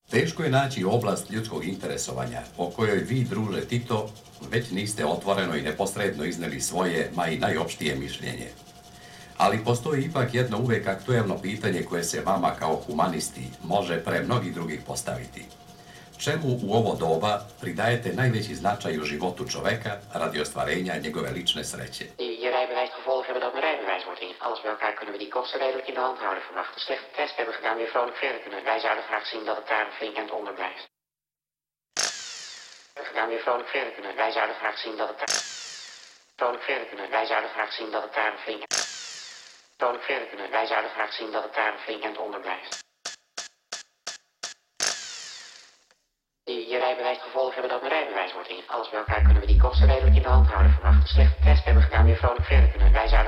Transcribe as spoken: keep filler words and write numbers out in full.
Teško je naći oblast ljudskog interesovanja o kojoj vi, druže Tito, već niste otvoreno i neposredno izneli svoje, ma i najopštije mišljenje. Ali postoji ipak jedno uvek aktuelno pitanje koje se vama kao humanisti može pre mnogih drugih postaviti. Čemu u ovo doba pridajete najveći značaj u životu čoveka radi ostvarenja njegove lične sreće? Die je rijbewijs gevolg hebben dat mijn rijbewijs wordt ingevoerd. Alles bij elkaar kunnen we die kosten redelijk in de hand houden. Verwacht een slechte test hebben gedaan, weer vrolijk verder kunnen. Wij zouden graag zien dat het daar een flink eind onder blijft. Gedaan, weer vrolijk verder kunnen. Wij zouden graag zien dat het daar vrolijk verder kunnen. Wij zouden graag zien dat het daar een flink vrolijk verder kunnen. Wij zouden graag zien dat het daar een flink eind onder blijft. Die je rijbewijs gevolg hebben dat mijn rijbewijs wordt ingevoerd. Alles bij elkaar kunnen we die kosten redelijk in de hand houden. Verwacht een slechte test hebben gedaan, weer vrolijk verder kunnen. Wij zouden